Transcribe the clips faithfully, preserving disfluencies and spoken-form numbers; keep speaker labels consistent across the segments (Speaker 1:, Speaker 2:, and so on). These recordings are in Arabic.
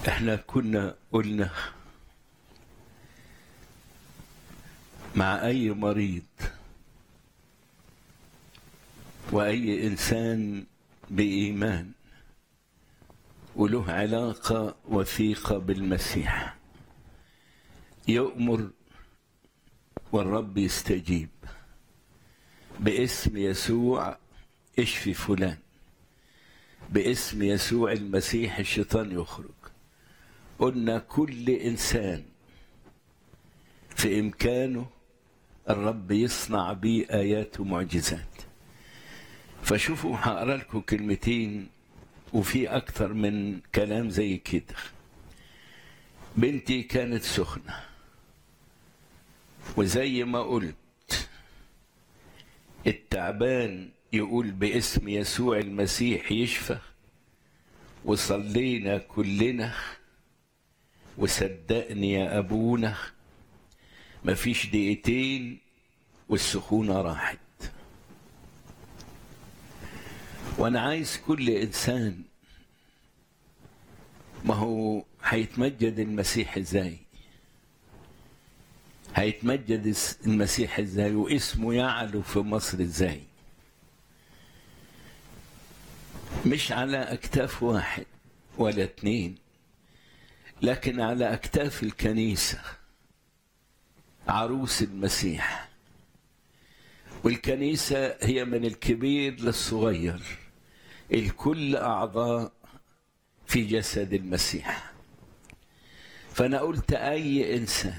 Speaker 1: احنا كنا قلنا مع اي مريض واي انسان بايمان وله علاقه وثيقه بالمسيح يؤمر والرب يستجيب باسم يسوع اشفي فلان، باسم يسوع المسيح الشيطان يخرج. قلنا كل انسان في امكانه الرب يصنع بيه ايات ومعجزات. فشوفوا هقرا لكم كلمتين وفي اكتر من كلام زي كده. بنتي كانت سخنه وزي ما قلت التعبان يقول باسم يسوع المسيح يشفى، وصلينا كلنا وصدقني يا ابونا مفيش دقيقتين والسخونه راحت. وانا عايز كل انسان، ما هو هيتمجد المسيح ازاي؟ هيتمجد المسيح ازاي واسمه يعلو في مصر ازاي؟ مش على اكتاف واحد ولا اتنين، لكن على اكتاف الكنيسه، عروس المسيح. والكنيسه هي من الكبير للصغير، الكل اعضاء في جسد المسيح. فانا قلت اي انسان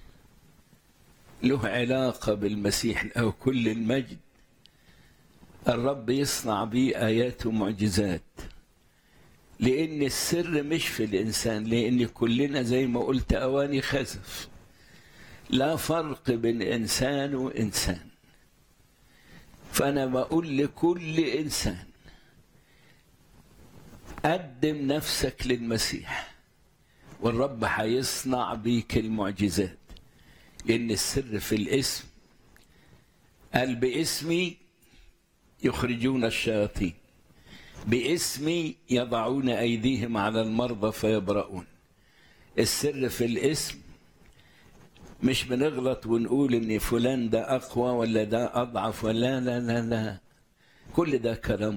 Speaker 1: له علاقه بالمسيح او كل المجد الرب يصنع بيه ايات ومعجزات، لان السر مش في الانسان، لان كلنا زي ما قلت اواني خزف، لا فرق بين انسان وانسان. فانا بقول لكل انسان قدم نفسك للمسيح والرب هيصنع بيك المعجزات، لان السر في الاسم. قال باسمي يخرجون الشياطين، باسمي يضعون ايديهم على المرضى فيبرؤون. السر في الاسم، مش بنغلط ونقول ان فلان ده اقوى ولا ده اضعف ولا لا لا لا، كل ده كلام